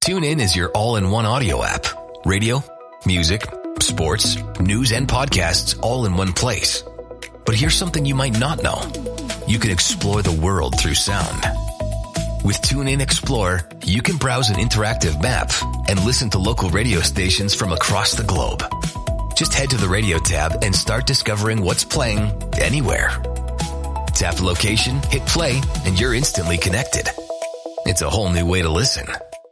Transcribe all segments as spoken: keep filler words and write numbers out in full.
TuneIn is your all-in-one audio app. Radio, music, sports, news, and podcasts all in one place. But here's something you might not know. You can explore the world through sound. With TuneIn Explorer, you can browse an interactive map and listen to local radio stations from across the globe. Just head to the radio tab and start discovering what's playing anywhere. Tap the location, hit play, and you're instantly connected. It's a whole new way to listen.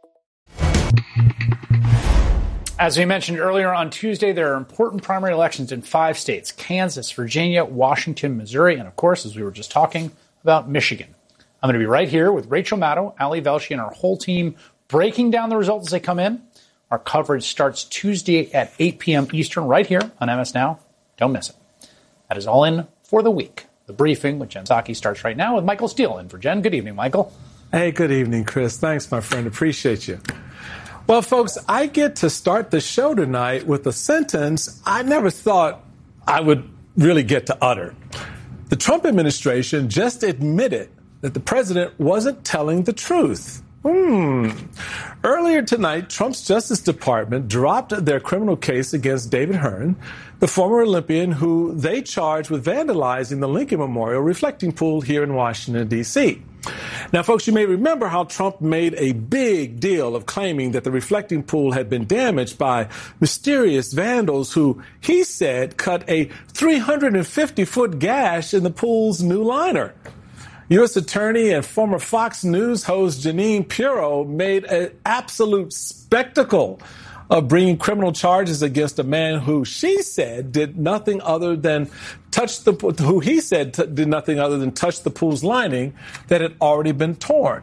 As we mentioned earlier, on Tuesday, there are important primary elections in five states: Kansas, Virginia, Washington, Missouri, and of course, as we were just talking about, Michigan. I'm going to be right here with Rachel Maddow, Ali Velshi, and our whole team breaking down the results as they come in. Our coverage starts Tuesday at eight p.m. Eastern right here on M S Now. Don't miss it. That is all in for the week. The briefing with Jen Psaki starts right now with Michael Steele in for Jen. Good evening, Michael. Hey, good evening, Chris. Thanks, my friend. Appreciate you. Well, folks, I get to start the show tonight with a sentence I never thought I would really get to utter. The Trump administration just admitted that the president wasn't telling the truth. Hmm. Earlier tonight, Trump's Justice Department dropped their criminal case against David Hearn, the former Olympian who they charged with vandalizing the Lincoln Memorial reflecting pool here in Washington, D C Now, folks, you may remember how Trump made a big deal of claiming that the reflecting pool had been damaged by mysterious vandals who, he said, cut a three hundred fifty foot gash in the pool's new liner. U S Attorney and former Fox News host Jeanine Pirro made an absolute spectacle of bringing criminal charges against a man who she said did nothing other than touch the, who he said t- did nothing other than touch the pool's lining that had already been torn.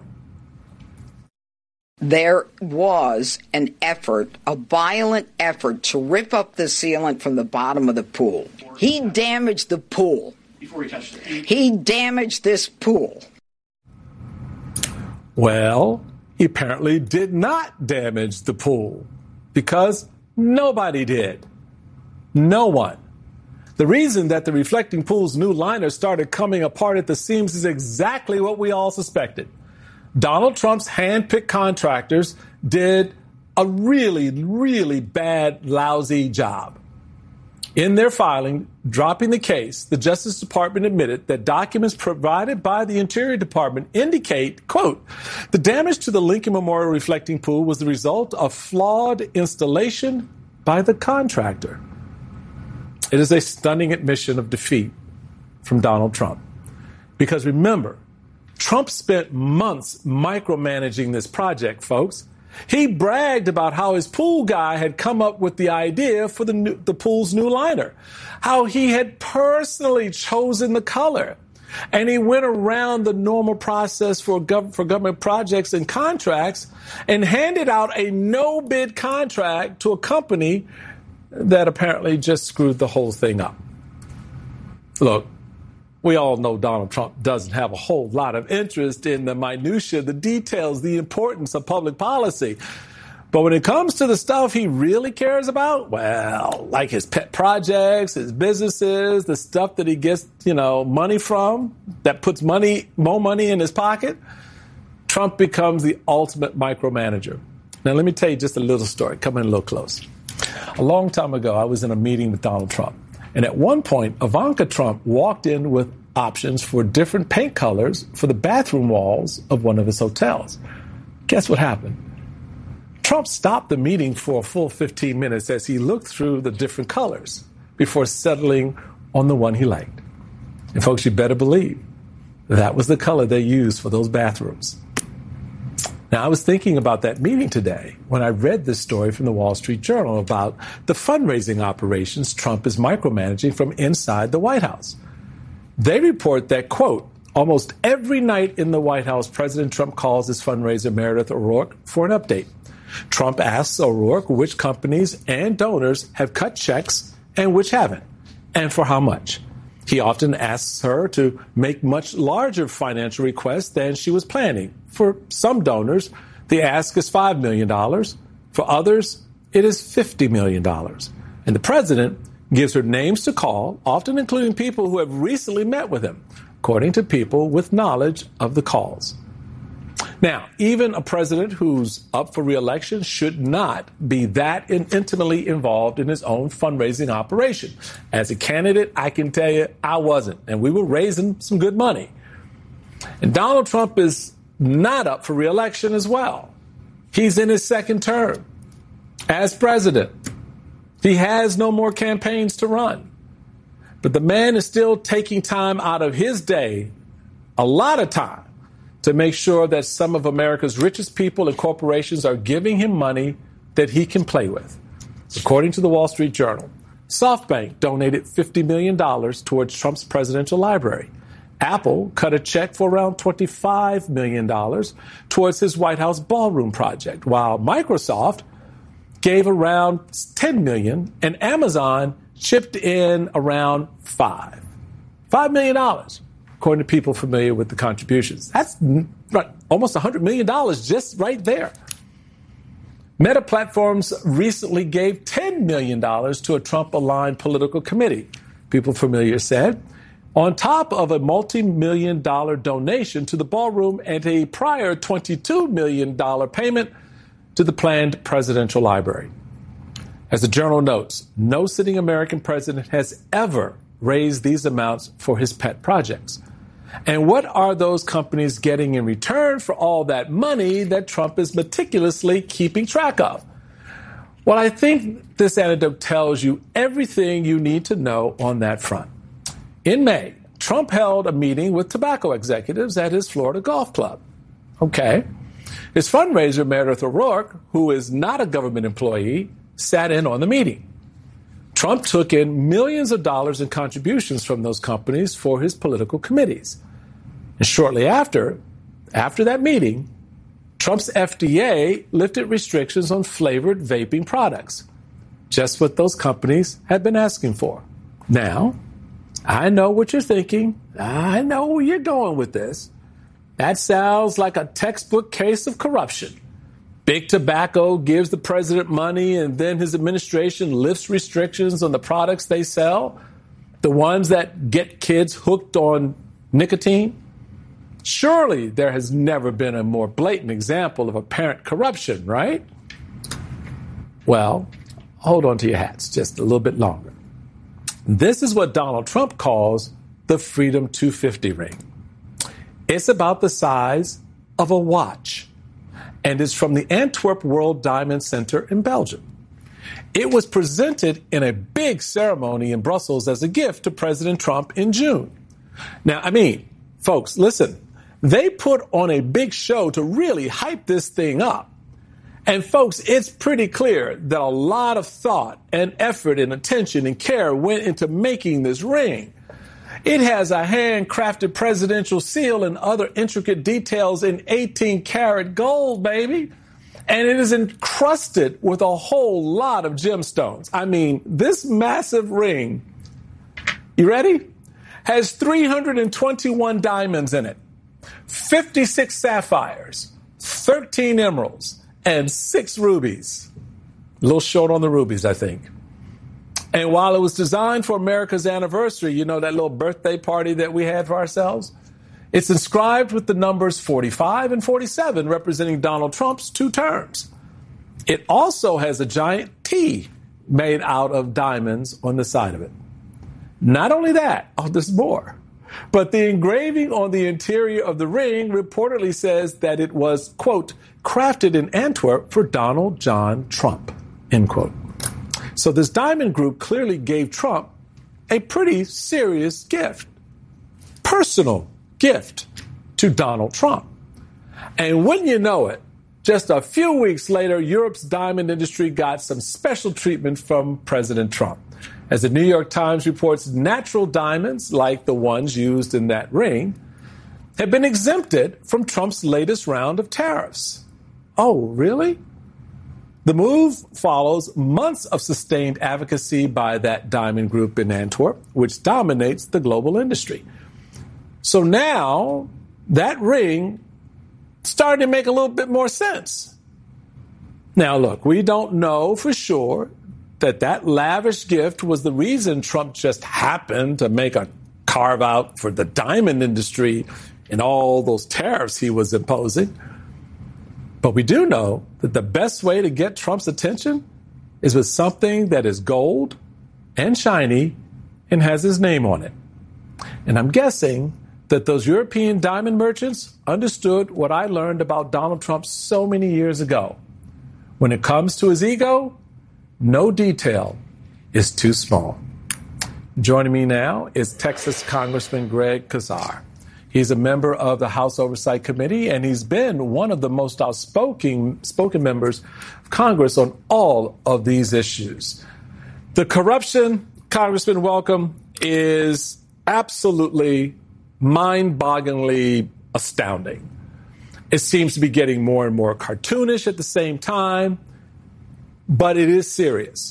There was an effort, a violent effort to rip up the sealant from the bottom of the pool. He damaged the pool. Before he touched it. He damaged this pool. Well, he apparently did not damage the pool because nobody did. No one. The reason that the reflecting pool's new liner started coming apart at the seams is exactly what we all suspected. Donald Trump's hand-picked contractors did a really, really bad, lousy job. In their filing, dropping the case, the Justice Department admitted that documents provided by the Interior Department indicate, quote, the damage to the Lincoln Memorial reflecting pool was the result of flawed installation by the contractor. It is a stunning admission of defeat from Donald Trump. Because remember, Trump spent months micromanaging this project, folks. He bragged about how his pool guy had come up with the idea for the, new, the pool's new liner, how he had personally chosen the color, and he went around the normal process for, gov- for government projects and contracts and handed out a no-bid contract to a company that apparently just screwed the whole thing up. Look, we all know Donald Trump doesn't have a whole lot of interest in the minutia, the details, the importance of public policy. But when it comes to the stuff he really cares about, well, like his pet projects, his businesses, the stuff that he gets, you know, money from, that puts money, more money in his pocket, Trump becomes the ultimate micromanager. Now, let me tell you just a little story. Come in a little close. A long time ago, I was in a meeting with Donald Trump. And at one point, Ivanka Trump walked in with options for different paint colors for the bathroom walls of one of his hotels. Guess what happened? Trump stopped the meeting for a full fifteen minutes as he looked through the different colors before settling on the one he liked. And folks, you better believe that was the color they used for those bathrooms. Now, I was thinking about that meeting today when I read this story from the Wall Street Journal about the fundraising operations Trump is micromanaging from inside the White House. They report that, quote, almost every night in the White House, President Trump calls his fundraiser Meredith O'Rourke for an update. Trump asks O'Rourke which companies and donors have cut checks and which haven't, and for how much. He often asks her to make much larger financial requests than she was planning. For some donors, the ask is five million dollars. For others, it is fifty million dollars. And the president gives her names to call, often including people who have recently met with him, according to people with knowledge of the calls. Now, even a president who's up for re-election should not be that in- intimately involved in his own fundraising operation. As a candidate, I can tell you I wasn't, and we were raising some good money. And Donald Trump is not up for re-election as well. He's in his second term as president. He has no more campaigns to run. But the man is still taking time out of his day, a lot of time, to make sure that some of America's richest people and corporations are giving him money that he can play with. According to the Wall Street Journal, SoftBank donated fifty million dollars towards Trump's presidential library. Apple cut a check for around twenty-five million dollars towards his White House ballroom project, while Microsoft gave around ten million dollars and Amazon chipped in around five. five million dollars, according to people familiar with the contributions. That's almost one hundred million dollars just right there. Meta Platforms recently gave ten million dollars to a Trump-aligned political committee, people familiar said, on top of a multi-million dollar donation to the ballroom and a prior twenty-two million dollars payment to the planned presidential library. As the Journal notes, no sitting American president has ever raised these amounts for his pet projects. And what are those companies getting in return for all that money that Trump is meticulously keeping track of? Well, I think this anecdote tells you everything you need to know on that front. In May, Trump held a meeting with tobacco executives at his Florida golf club. Okay. His fundraiser, Meredith O'Rourke, who is not a government employee, sat in on the meeting. Trump took in millions of dollars in contributions from those companies for his political committees. And shortly after, after that meeting, Trump's F D A lifted restrictions on flavored vaping products, just what those companies had been asking for. Now, I know what you're thinking. I know where you're going with this. That sounds like a textbook case of corruption. Big Tobacco gives the president money and then his administration lifts restrictions on the products they sell, the ones that get kids hooked on nicotine. Surely there has never been a more blatant example of apparent corruption, right? Well, hold on to your hats just a little bit longer. This is what Donald Trump calls the Freedom two fifty ring. It's about the size of a watch and is from the Antwerp World Diamond Center in Belgium. It was presented in a big ceremony in Brussels as a gift to President Trump in June. Now, I mean, folks, listen, they put on a big show to really hype this thing up. And folks, it's pretty clear that a lot of thought and effort and attention and care went into making this ring. It has a handcrafted presidential seal and other intricate details in eighteen karat gold, baby. And it is encrusted with a whole lot of gemstones. I mean, this massive ring, you ready? Has three hundred twenty-one diamonds in it, fifty-six sapphires, thirteen emeralds, and six rubies. A little short on the rubies, I think. And while it was designed for America's anniversary, you know, that little birthday party that we had for ourselves, it's inscribed with the numbers forty-five and forty-seven, representing Donald Trump's two terms. It also has a giant T made out of diamonds on the side of it. Not only that, oh, there's more. But the engraving on the interior of the ring reportedly says that it was, quote, crafted in Antwerp for Donald John Trump, end quote. So this diamond group clearly gave Trump a pretty serious gift, personal gift to Donald Trump. And wouldn't you know it, just a few weeks later, Europe's diamond industry got some special treatment from President Trump. As the New York Times reports, natural diamonds, like the ones used in that ring, have been exempted from Trump's latest round of tariffs. Oh, really? The move follows months of sustained advocacy by that diamond group in Antwerp, which dominates the global industry. So now that ring started to make a little bit more sense. Now, look, we don't know for sure that that lavish gift was the reason Trump just happened to make a carve out for the diamond industry and all those tariffs he was imposing. But we do know that the best way to get Trump's attention is with something that is gold and shiny and has his name on it. And I'm guessing that those European diamond merchants understood what I learned about Donald Trump so many years ago. When it comes to his ego, no detail is too small. Joining me now is Texas Congressman Greg Casar. He's a member of the House Oversight Committee, and he's been one of the most outspoken spoken members of Congress on all of these issues. The corruption, Congressman, welcome, is absolutely mind-bogglingly astounding. It seems to be getting more and more cartoonish at the same time, but it is serious.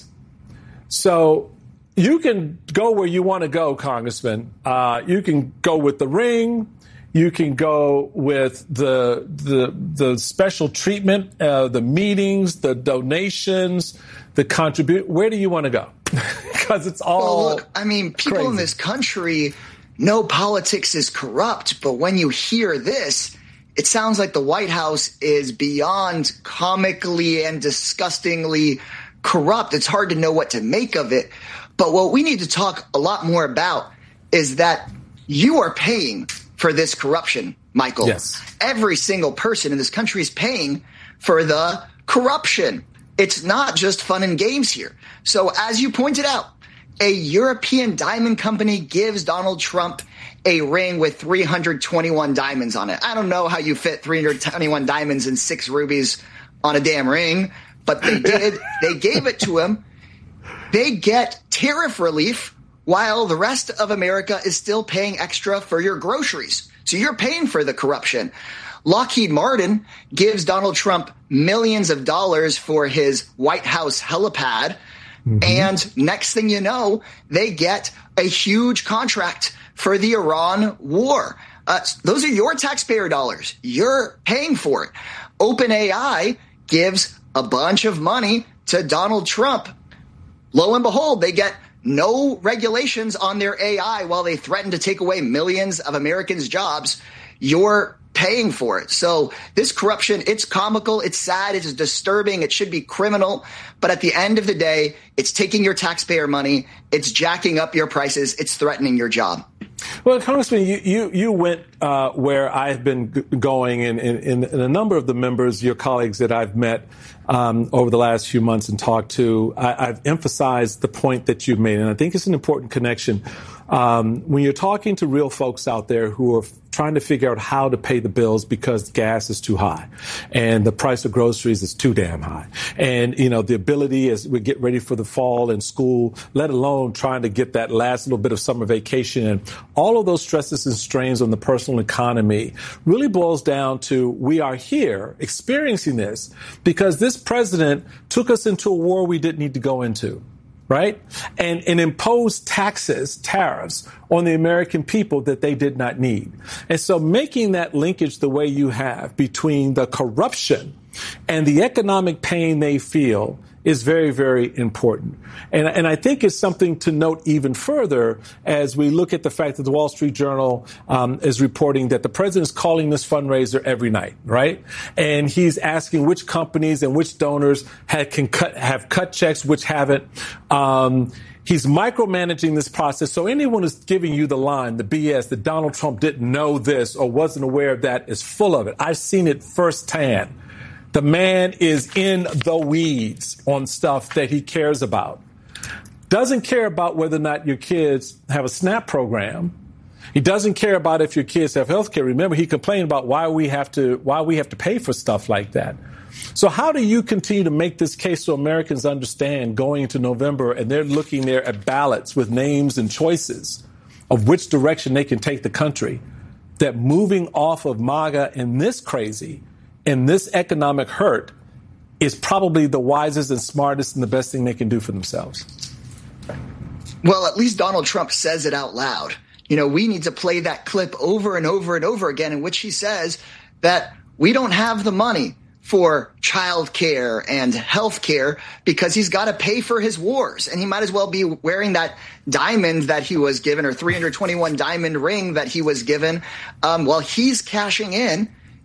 So you can go where you want to go, Congressman. Uh, you can go with the ring. You can go with the the the special treatment, uh, the meetings, the donations, the contribute. Where do you want to go? Because it's all Well, look, I mean, people crazy. in this country know politics is corrupt, but when you hear this, it sounds like the White House is beyond comically and disgustingly corrupt. It's hard to know what to make of it. But what we need to talk a lot more about is that you are paying for this corruption, Michael. Yes. Every single person in this country is paying for the corruption. It's not just fun and games here. So as you pointed out, a European diamond company gives Donald Trump a ring with three hundred twenty-one diamonds on it. I don't know how you fit three hundred twenty-one diamonds and six rubies on a damn ring, but they did. They gave it to him. They get tariff relief while the rest of America is still paying extra for your groceries. So you're paying for the corruption. Lockheed Martin gives Donald Trump millions of dollars for his White House helipad. Mm-hmm. And next thing you know, they get a huge contract for the Iran war. Uh, those are your taxpayer dollars. You're paying for it. OpenAI gives a bunch of money to Donald Trump. Lo and behold, they get no regulations on their A I while they threaten to take away millions of Americans' jobs. You're paying for it. So this corruption, it's comical, it's sad, it's disturbing, it should be criminal. But at the end of the day, it's taking your taxpayer money, it's jacking up your prices, it's threatening your job. Well, Congressman, you you, you went uh, where I've been g- going, and, and, and a number of the members, your colleagues that I've met um, over the last few months and talked to, I, I've emphasized the point that you've made, and I think it's an important connection. Um, when you're talking to real folks out there who are trying to figure out how to pay the bills because gas is too high and the price of groceries is too damn high. And, you know, the ability as we get ready for the fall and school, let alone trying to get that last little bit of summer vacation, and all of those stresses and strains on the personal economy really boils down to we are here experiencing this because this president took us into a war we didn't need to go into. Right? And, and impose taxes, tariffs on the American people that they did not need. And so making that linkage the way you have between the corruption and the economic pain they feel is very, very important. And, and I think it's something to note even further as we look at the fact that the Wall Street Journal um, is reporting that the president is calling this fundraiser every night, right? And he's asking which companies and which donors have, can cut, have cut checks, which haven't. Um, He's micromanaging this process. So anyone who's giving you the line, the B S, that Donald Trump didn't know this or wasn't aware of that is full of it. I've seen it firsthand. The man is in the weeds on stuff that he cares about. Doesn't care about whether or not your kids have a SNAP program. He doesn't care about if your kids have health care. Remember, he complained about why we have to why we have to pay for stuff like that. So how do you continue to make this case so Americans understand going into November and they're looking there at ballots with names and choices of which direction they can take the country, that moving off of MAGA and this crazy and this economic hurt is probably the wisest and smartest and the best thing they can do for themselves? Well, at least Donald Trump says it out loud. You know, we need to play that clip over and over and over again in which he says that we don't have the money for child care and health care because he's got to pay for his wars. And he might as well be wearing that diamond that he was given, or three hundred twenty-one diamond ring that he was given, um, while he's cashing in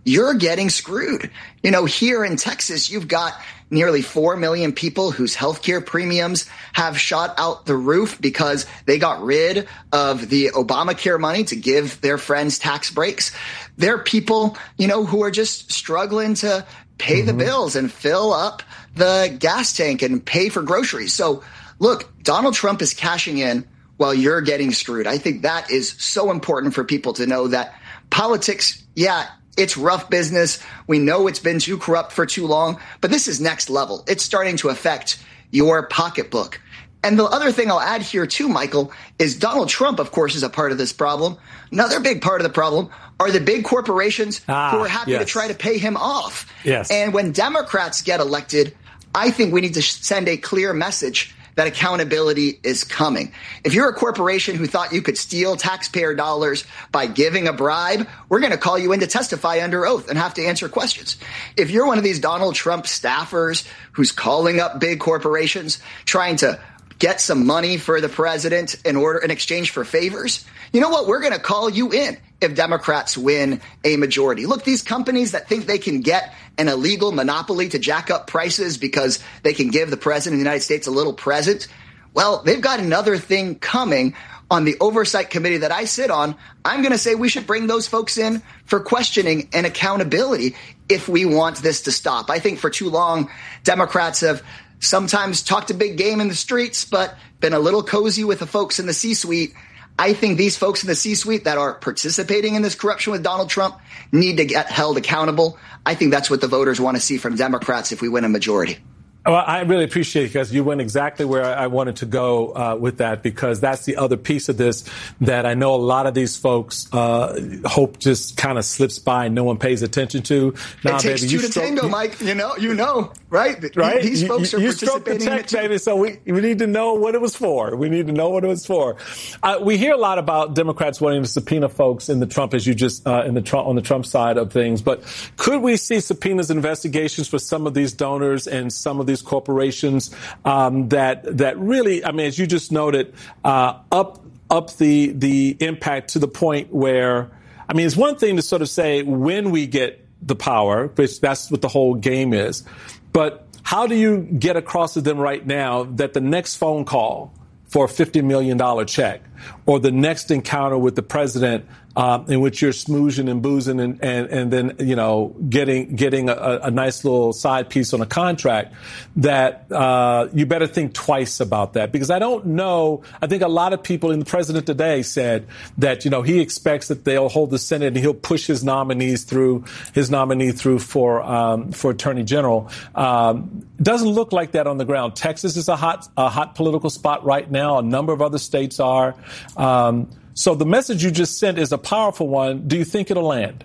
you're getting screwed. You know, here in Texas, you've got nearly four million people whose healthcare premiums have shot out the roof because they got rid of the Obamacare money to give their friends tax breaks. There are people, you know, who are just struggling to pay mm-hmm. the bills and fill up the gas tank and pay for groceries. So look, Donald Trump is cashing in while you're getting screwed. I think that is so important for people to know that politics, yeah, it's rough business. We know it's been too corrupt for too long, but this is next level. It's starting to affect your pocketbook. And the other thing I'll add here too, Michael, is Donald Trump, of course, is a part of this problem. Another big part of the problem are the big corporations ah, who are happy yes. to try to pay him off. Yes. And when Democrats get elected, I think we need to send a clear message that accountability is coming. If you're a corporation who thought you could steal taxpayer dollars by giving a bribe, we're going to call you in to testify under oath and have to answer questions. If you're one of these Donald Trump staffers who's calling up big corporations, trying to get some money for the president in order in exchange for favors, you know what? We're going to call you in if Democrats win a majority. Look, these companies that think they can get an illegal monopoly to jack up prices because they can give the president of the United States a little present, well, they've got another thing coming. On the oversight committee that I sit on, I'm going to say we should bring those folks in for questioning and accountability if we want this to stop. I think for too long, Democrats have sometimes talked a big game in the streets, but been a little cozy with the folks in the C-suite. I think these folks in the C-suite that are participating in this corruption with Donald Trump need to get held accountable. I think that's what the voters want to see from Democrats if we win a majority. Well, I really appreciate it because you went exactly where I wanted to go uh, with that, because that's the other piece of this that I know a lot of these folks uh, hope just kind of slips by and no one pays attention to. Nah, it takes baby, two to stroke, tango, Mike. You know, you know, right? Right. These folks you, are you participating the check, in it baby. So we we need to know what it was for. We need to know what it was for. Uh, we hear a lot about Democrats wanting to subpoena folks in the Trump, as you just uh, in the Trump on the Trump side of things. But could we see subpoenas and investigations for some of these donors and some of these corporations? Um, that that really, I mean, as you just noted, uh, up up the the impact to the point where, I mean, it's one thing to sort of say when we get the power, which that's what the whole game is, but how do you get across to them right now that the next phone call for a fifty million dollars check or the next encounter with the president uh, in which you're smoozing and boozing and, and, and then, you know, getting getting a, a nice little side piece on a contract, that uh, you better think twice about that. Because I don't know. I think a lot of people, and the president today said that, you know, he expects that they'll hold the Senate and he'll push his nominees through, his nominee through for um, for attorney general. Um, doesn't look like that on the ground. Texas is a hot a hot political spot right now. A number of other states are. Um, so the message you just sent is a powerful one. Do you think it'll land?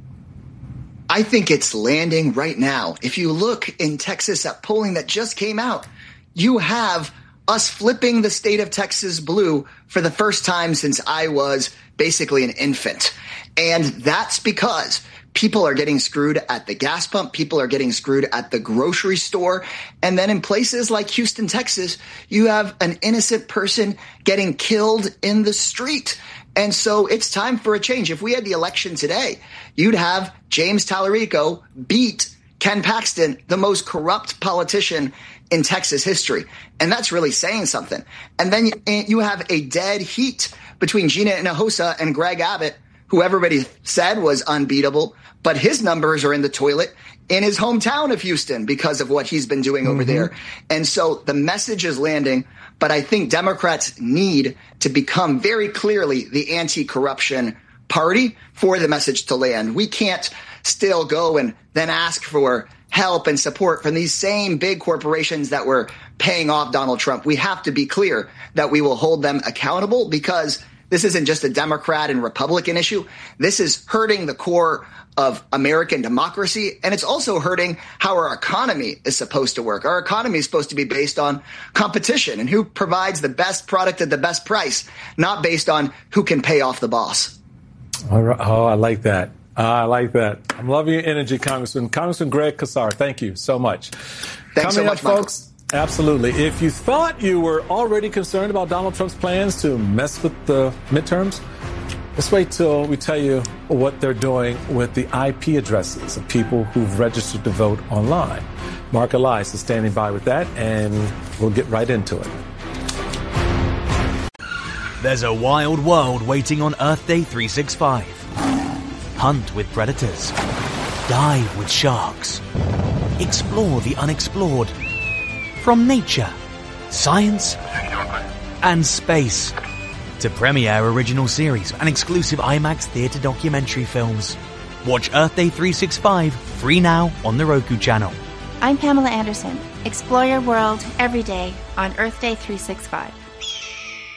I think it's landing right now. If you look in Texas at polling that just came out, you have us flipping the state of Texas blue for the first time since I was basically an infant. And that's because people are getting screwed at the gas pump. People are getting screwed at the grocery store. And then in places like Houston, Texas, you have an innocent person getting killed in the street. And so it's time for a change. If we had the election today, you'd have James Tallarico beat Ken Paxton, the most corrupt politician in Texas history. And that's really saying something. And then you have a dead heat between Gina Hinojosa and Greg Abbott, who everybody said was unbeatable, but his numbers are in the toilet in his hometown of Houston because of what he's been doing mm-hmm. over there. And so the message is landing, but I think Democrats need to become very clearly the anti-corruption party for the message to land. We can't still go and then ask for help and support from these same big corporations that were paying off Donald Trump. We have to be clear that we will hold them accountable, because this isn't just a Democrat and Republican issue. This is hurting the core of American democracy, and it's also hurting how our economy is supposed to work. Our economy is supposed to be based on competition and who provides the best product at the best price, not based on who can pay off the boss. All right. Oh, I like that. Uh, I like that. I'm loving your energy, Congressman. Congressman Greg Casar, thank you so much. Thanks Coming so much, up, Michael. folks. Absolutely. If you thought you were already concerned about Donald Trump's plans to mess with the midterms, Let's wait till we tell you what they're doing with the I P addresses of people who've registered to vote online. Mark Elias is standing by with that, and we'll get right into it. There's a wild world waiting on Earth Day three sixty-five. Hunt with predators. Dive with sharks. Explore the unexplored. From nature, science, and space. To premiere original series and exclusive IMAX theatre documentary films. Watch Earth Day three sixty-five free now on the Roku channel. I'm Pamela Anderson. Explore your world every day on Earth Day three sixty-five.